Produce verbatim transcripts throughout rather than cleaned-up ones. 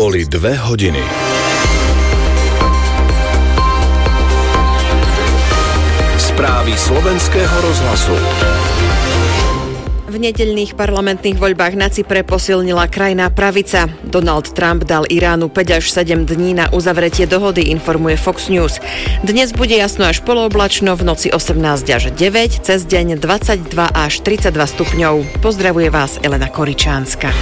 boli dve hodiny. Správy slovenského rozhlasu. V nedeľných parlamentných voľbách na Cypre posilnila krajná pravica. Donald Trump dal Iránu päť až sedem dní na uzavretie dohody, informuje Fox News. Dnes bude jasno až polooblačno, v noci osemnásť až deväť, cez deň dvadsaťdva až tridsaťdva stupňov. Pozdravuje vás Elena Koričánska.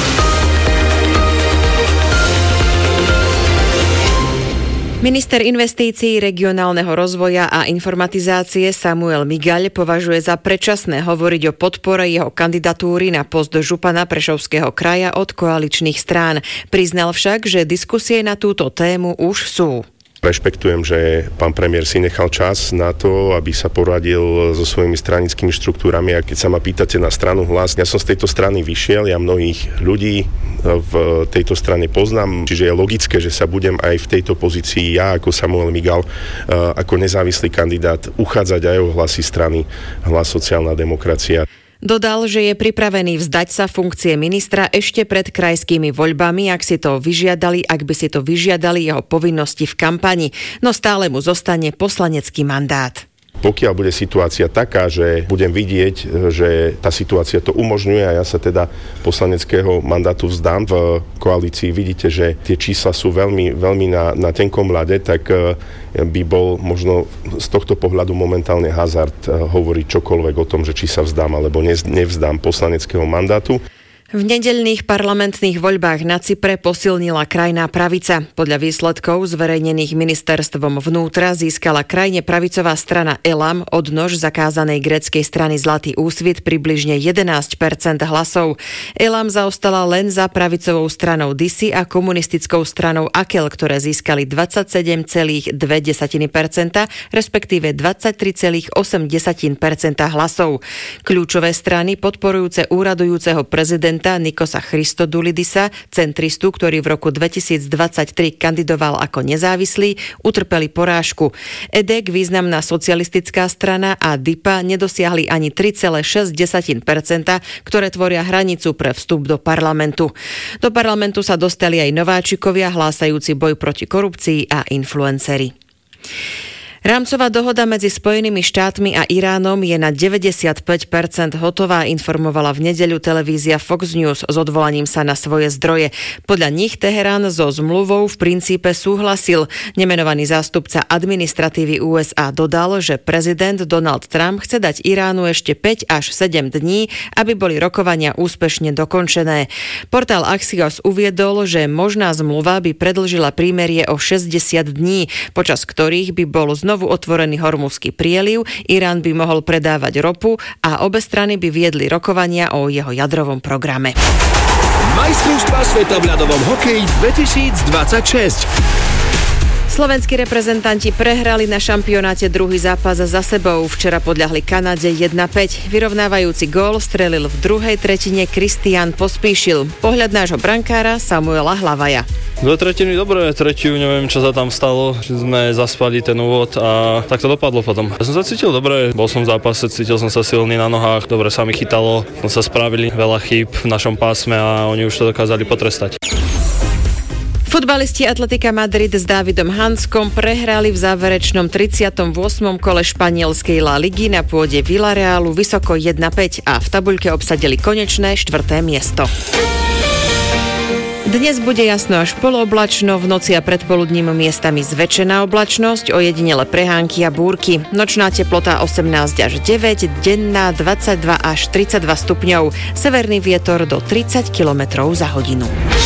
Minister investícií, regionálneho rozvoja a informatizácie Samuel Migaľ považuje za predčasné hovoriť o podpore jeho kandidatúry na post župana Prešovského kraja od koaličných strán. Priznal však, že diskusie na túto tému už sú. Rešpektujem, že pán premiér si nechal čas na to, aby sa poradil so svojimi stranickými štruktúrami. A keď sa ma pýtate na stranu Hlas, ja som z tejto strany vyšiel, ja mnohých ľudí v tejto strane poznám, čiže je logické, že sa budem aj v tejto pozícii ja ako Samuel Migaľ, ako nezávislý kandidát uchádzať aj o hlasy strany Hlas sociálna demokracia. Dodal, že je pripravený vzdať sa funkcie ministra ešte pred krajskými voľbami, ak si to vyžiadali, ak by si to vyžiadali jeho povinnosti v kampani, no stále mu zostane poslanecký mandát. Pokiaľ bude situácia taká, že budem vidieť, že tá situácia to umožňuje a ja sa teda poslaneckého mandátu vzdám v koalícii, vidíte, že tie čísla sú veľmi, veľmi na, na tenkom ľade, tak by bol možno z tohto pohľadu momentálne hazard hovoriť čokoľvek o tom, že či sa vzdám alebo nevzdám poslaneckého mandátu. V nedeľných parlamentných voľbách na Cypre posilnila krajná pravica. Podľa výsledkov zverejnených ministerstvom vnútra získala krajne pravicová strana Elam odnož zakázanej gréckej strany Zlatý úsvit približne jedenásť percent hlasov. Elam zaostala len za pravicovou stranou Disi a komunistickou stranou Akel, ktoré získali dvadsaťsedem celá dva percenta, respektíve dvadsaťtri celá osem percenta hlasov. Kľúčové strany podporujúce úradujúceho prezidenta Nikosa Christodoulidisa, centristu, ktorý v roku dvetisícdvadsaťtri kandidoval ako nezávislý, utrpeli porážku. é dé é ká, významná socialistická strana, a DIPA nedosiahli ani tri celá šesť percenta, ktoré tvoria hranicu pre vstup do parlamentu. Do parlamentu sa dostali aj nováčikovia hlásajúci boj proti korupcii a influenceri. Rámcová dohoda medzi Spojenými štátmi a Iránom je na deväťdesiatpäť percent hotová, informovala v nedeľu televízia Fox News s odvolaním sa na svoje zdroje. Podľa nich Teherán so zmluvou v princípe súhlasil. Nemenovaný zástupca administratívy ú es á dodal, že prezident Donald Trump chce dať Iránu ešte päť až sedem dní, aby boli rokovania úspešne dokončené. Portál Axios uviedol, že možná zmluva by predĺžila prímerie o šesťdesiat dní, počas ktorých by bol znovu Znovu otvorený Hormuzský prieliv, Irán by mohol predávať ropu a obe strany by viedli rokovania o jeho jadrovom programe. Majstrovstvá sveta v ľadovom hokeji dvetisícdvadsaťšesť. Slovenskí reprezentanti prehrali na šampionáte druhý zápas za sebou. Včera podľahli Kanade jeden päť. Vyrovnávajúci gól strelil v druhej tretine Kristián Pospíšil. Pohľad nášho brankára Samuela Hlavaja. Dve tretiny dobre, tretiu neviem, čo sa tam stalo. Sme zaspali ten úvod a tak to dopadlo potom. Ja som sa cítil dobre, bol som v zápase, cítil som sa silný na nohách, dobre sa mi chytalo. Som sa spravili veľa chýb v našom pásme a oni už to dokázali potrestať. Futbalisti Atletika Madrid s Dávidom Hanskom prehrali v záverečnom tridsiatom ôsmom kole španielskej La Ligy na pôde Villarealu vysoko jeden päť a v tabuľke obsadili konečné štvrté miesto. Dnes bude jasno až polooblačno, v noci a predpoludním miestami zväčšená oblačnosť, ojedinele prehánky a búrky. Nočná teplota osemnásť až deväť, denná dvadsaťdva až tridsaťdva stupňov, severný vietor do tridsať kilometrov za hodinu.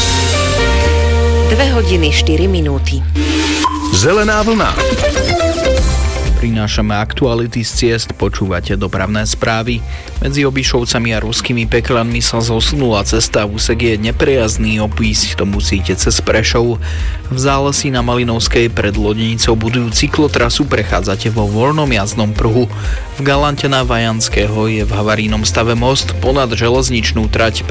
dve hodiny štyri minúty. Zelená vlna. Prinášame aktuality z ciest, počúvate dopravné správy. Medzi Obišovcami a Ruskými Peklanmi sa zosunula cesta, úsek je neprejazný, obísť to musíte cez Prešov. V Zálesí na Malinovskej pred Lodenicou budujú cyklotrasu, prechádzate vo voľnom jazdnom pruhu. V Galante na Vajanského je v havarijnom stave most ponad železničnú trať